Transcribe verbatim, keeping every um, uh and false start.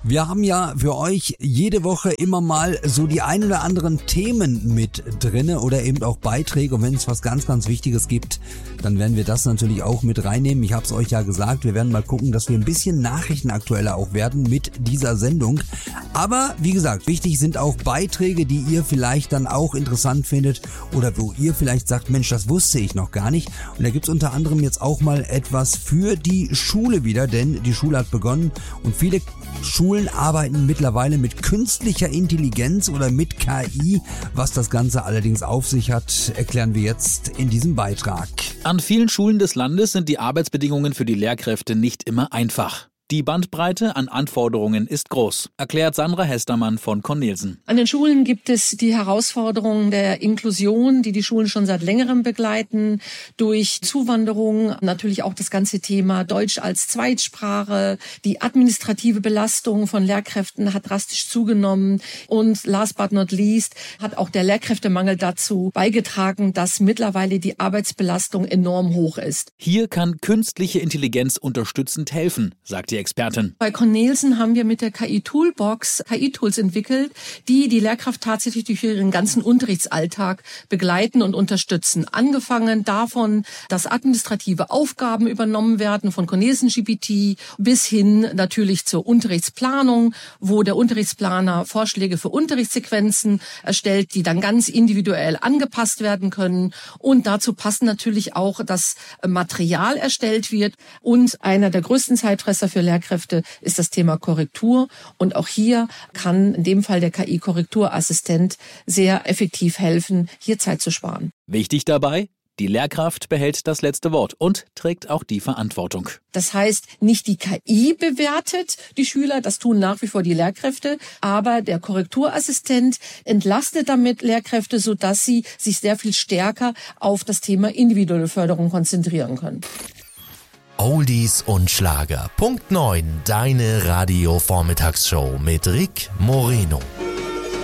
Wir haben ja für euch jede Woche immer mal so die ein oder anderen Themen mit drinne oder eben auch Beiträge. Und wenn es was ganz, ganz Wichtiges gibt, dann werden wir das natürlich auch mit reinnehmen. Ich habe es euch ja gesagt, wir werden mal gucken, dass wir ein bisschen nachrichtenaktueller auch werden mit dieser Sendung. Aber wie gesagt, wichtig sind auch Beiträge, die ihr vielleicht dann auch interessant findet oder wo ihr vielleicht sagt, Mensch, das wusste ich noch gar nicht. Und da gibt's unter anderem jetzt auch mal etwas für die Schule wieder, denn die Schule hat begonnen und viele Schulen arbeiten mittlerweile mit künstlicher Intelligenz oder mit K I. Was das Ganze allerdings auf sich hat, erklären wir jetzt in diesem Beitrag. An vielen Schulen des Landes sind die Arbeitsbedingungen für die Lehrkräfte nicht immer einfach. Die Bandbreite an Anforderungen ist groß, erklärt Sandra Hestermann von Cornelsen. An den Schulen gibt es die Herausforderungen der Inklusion, die die Schulen schon seit längerem begleiten, durch Zuwanderung, natürlich auch das ganze Thema Deutsch als Zweitsprache, die administrative Belastung von Lehrkräften hat drastisch zugenommen und last but not least hat auch der Lehrkräftemangel dazu beigetragen, dass mittlerweile die Arbeitsbelastung enorm hoch ist. Hier kann künstliche Intelligenz unterstützend helfen, sagt die Expertin. Bei Cornelsen haben wir mit der K I-Toolbox K I-Tools entwickelt, die die Lehrkraft tatsächlich durch ihren ganzen Unterrichtsalltag begleiten und unterstützen. Angefangen davon, dass administrative Aufgaben übernommen werden von Cornelsen G P T bis hin natürlich zur Unterrichtsplanung, wo der Unterrichtsplaner Vorschläge für Unterrichtssequenzen erstellt, die dann ganz individuell angepasst werden können. Und dazu passt natürlich auch, dass Material erstellt wird. Und einer der größten Zeitfresser für Lehrkräfte ist das Thema Korrektur. Und auch hier kann in dem Fall der K I-Korrekturassistent sehr effektiv helfen, hier Zeit zu sparen. Wichtig dabei, die Lehrkraft behält das letzte Wort und trägt auch die Verantwortung. Das heißt, nicht die K I bewertet die Schüler, das tun nach wie vor die Lehrkräfte, aber der Korrekturassistent entlastet damit Lehrkräfte, sodass sie sich sehr viel stärker auf das Thema individuelle Förderung konzentrieren können. Oldies und Schlager. Punkt neun, deine Radio-Vormittagsshow mit Rick Moreno.